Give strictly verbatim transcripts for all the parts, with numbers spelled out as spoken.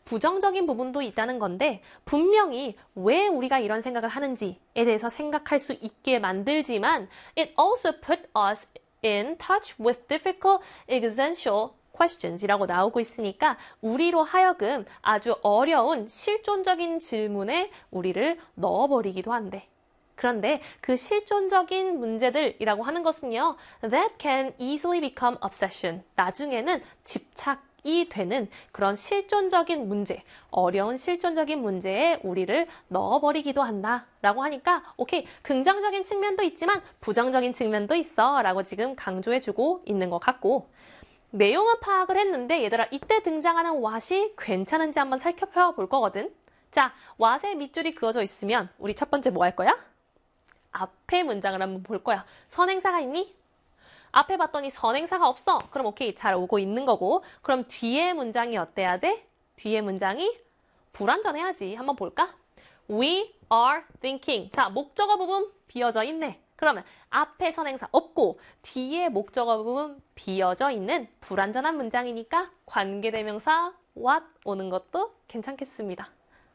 부정적인 부분도 있다는 건데 분명히 왜 우리가 이런 생각을 하는지에 대해서 생각할 수 있게 만들지만 it also put us in touch with difficult existential questions이라고 나오고 있으니까 우리로 하여금 아주 어려운 실존적인 질문에 우리를 넣어버리기도 한대. 그런데 그 실존적인 문제들이라고 하는 것은요, that can easily become obsession. 나중에는 집착이 되는 그런 실존적인 문제, 어려운 실존적인 문제에 우리를 넣어버리기도 한다. 라고 하니까, 오케이, 긍정적인 측면도 있지만 부정적인 측면도 있어. 라고 지금 강조해주고 있는 것 같고, 내용은 파악을 했는데 얘들아 이때 등장하는 what이 괜찮은지 한번 살펴볼 거거든. 자, what에 밑줄이 그어져 있으면 우리 첫 번째 뭐 할 거야? 앞에 문장을 한번 볼 거야. 선행사가 있니? 앞에 봤더니 선행사가 없어. 그럼 오케이, 잘 오고 있는 거고. 그럼 뒤에 문장이 어때야 돼? 뒤에 문장이 불완전해야지. 한번 볼까? We are thinking. 자, 목적어 부분 비어져 있네. 그러면 앞에 선행사 없고 뒤에 목적어 부분 비어져 있는 불완전한 문장이니까 관계대명사 what 오는 것도 괜찮겠습니다.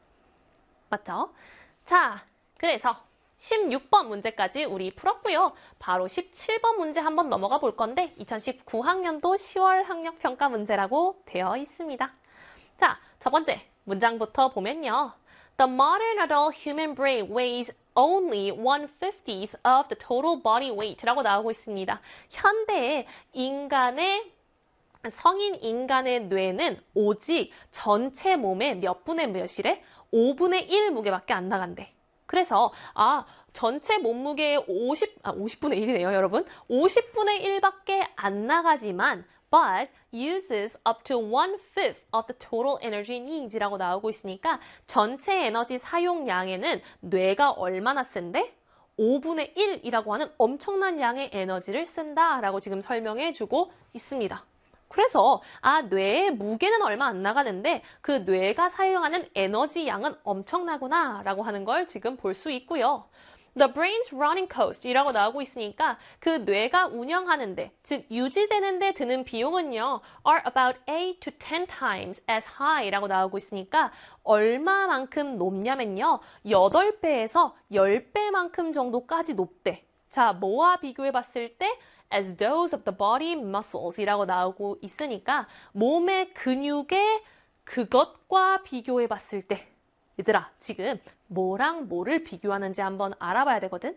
맞죠? 자, 그래서 십육 번 문제까지 우리 풀었고요. 바로 십칠 번 문제 한번 넘어가 볼 건데 이천십구 학년도 시월 학력평가 문제라고 되어 있습니다. 자, 첫 번째 문장부터 보면요. The modern adult human brain weighs only one fiftieth of the total body weight 라고 나오고 있습니다. 현대의 인간의 성인 인간의 뇌는 오직 전체 몸의 몇 분의 몇이래? 오분의 일 무게밖에 안 나간대. 그래서 아 전체 몸무게의 오십, 아, 오십분의 일이네요, 여러분. 오십분의 일밖에 안 나가지만 but uses up to one-fifth of the total energy needs 라고 나오고 있으니까 전체 에너지 사용량에는 뇌가 얼마나 쓴데? 오분의 일이라고 하는 엄청난 양의 에너지를 쓴다라고 지금 설명해주고 있습니다. 그래서 아 뇌의 무게는 얼마 안 나가는데 그 뇌가 사용하는 에너지 양은 엄청나구나 라고 하는 걸 지금 볼 수 있고요. The brain's running cost 이라고 나오고 있으니까 그 뇌가 운영하는데 즉 유지되는데 드는 비용은요 are about eight to ten times as high 라고 나오고 있으니까 얼마만큼 높냐면요 여덟 배에서 십 배만큼 정도까지 높대. 자, 뭐와 비교해 봤을 때 as those of the body muscles 이라고 나오고 있으니까 몸의 근육의 그것과 비교해 봤을 때 얘들아 지금 뭐랑 뭐를 비교하는지 한번 알아봐야 되거든.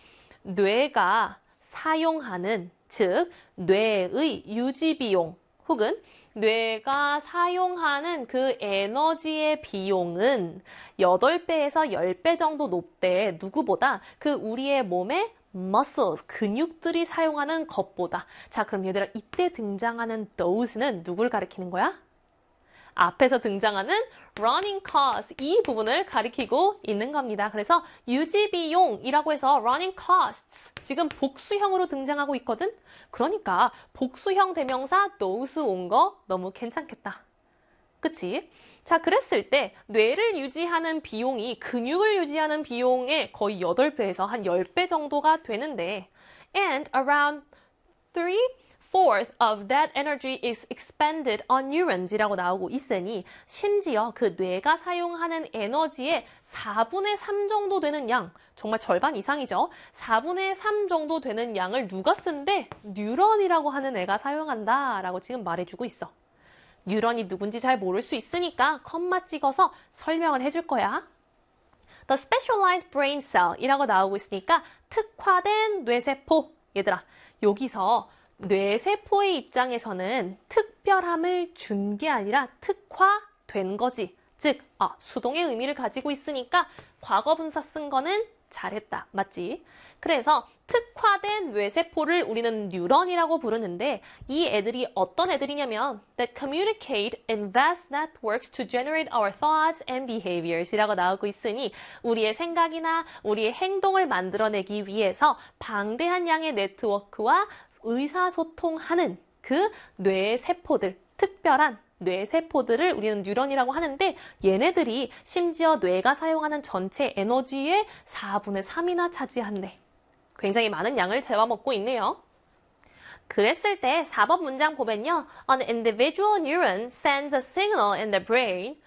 뇌가 사용하는 즉 뇌의 유지 비용 혹은 뇌가 사용하는 그 에너지의 비용은 여덟 배에서 십 배 정도 높대. 누구보다 그 우리의 몸의 muscles, 근육들이 사용하는 것보다. 자, 그럼 얘들아 이때 등장하는 those는 누굴 가리키는 거야? 앞에서 등장하는 running cost 이 부분을 가리키고 있는 겁니다. 그래서 유지비용이라고 해서 running costs 지금 복수형으로 등장하고 있거든? 그러니까 복수형 대명사 those 온 거 너무 괜찮겠다. 그치? 자, 그랬을 때 뇌를 유지하는 비용이 근육을 유지하는 비용의 거의 여덟 배에서 한 십 배 정도가 되는데 and around three-fourths of that energy is expended on neurons이라고 나오고 있으니 심지어 그 뇌가 사용하는 에너지의 사분의 삼 정도 되는 양, 정말 절반 이상이죠. 사분의 삼 정도 되는 양을 누가 쓴대? 뉴런이라고 하는 애가 사용한다 라고 지금 말해주고 있어. 뉴런이 누군지 잘 모를 수 있으니까 컴마 찍어서 설명을 해줄 거야. The specialized brain cell 이라고 나오고 있으니까 특화된 뇌세포. 얘들아, 여기서 뇌세포의 입장에서는 특별함을 준 게 아니라 특화된 거지. 즉, 아, 수동의 의미를 가지고 있으니까 과거분사 쓴 거는 잘했다. 맞지? 그래서 특화된 뇌세포를 우리는 뉴런이라고 부르는데 이 애들이 어떤 애들이냐면 that communicate in vast networks to generate our thoughts and behaviors 이라고 나오고 있으니 우리의 생각이나 우리의 행동을 만들어내기 위해서 방대한 양의 네트워크와 의사소통하는 그 뇌세포들, 특별한 뇌세포들을 우리는 뉴런이라고 하는데 얘네들이 심지어 뇌가 사용하는 전체 에너지의 사분의 삼이나 차지한대. 굉장히 많은 양을 잡아먹고 있네요. 그랬을 때 사 번 문장 보면요. An individual neuron sends a signal in the brain